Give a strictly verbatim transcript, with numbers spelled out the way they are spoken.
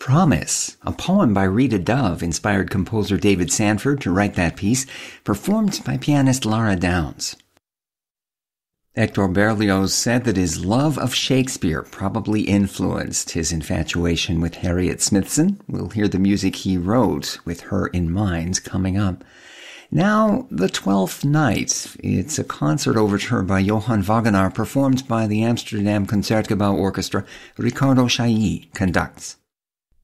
Promise, a poem by Rita Dove, inspired composer David Sanford to write that piece, performed by pianist Lara Downs. Hector Berlioz said that his love of Shakespeare probably influenced his infatuation with Harriet Smithson. We'll hear the music he wrote with her in mind coming up. Now, The Twelfth Night. It's a concert overture by Johann Wagenaar performed by the Amsterdam Concertgebouw Orchestra. Ricardo Chailly conducts.